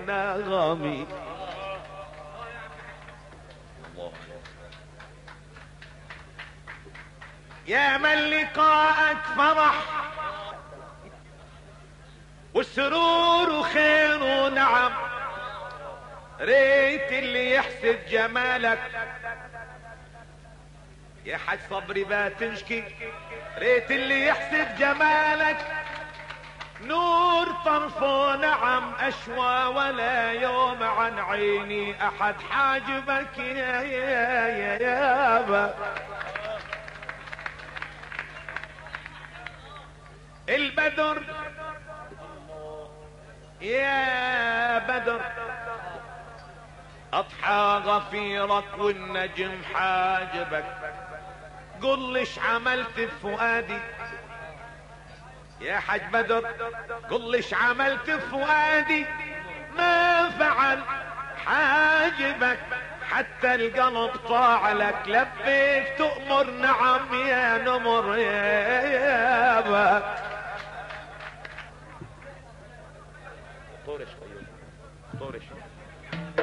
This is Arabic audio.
النغمي. يا من لقاءك فرح والسرور وخير ونعم، ريت اللي يحسد جمالك يا حاج صبري باتنشكي، ريت اللي يحسد جمالك نور طرفه نعم اشوى، ولا يوم عن عيني احد حاجبك يا يابا. البدر يا بدر اضحى غفيرك والنجم حاجبك، قل ليش عملت بفؤادي يا حاج بدر، قل ليش عملت بفؤادي ما فعل حاجبك، حتى القلب طاع لك لبيك تؤمر نعم يا نمر يا يابا. طورش طورش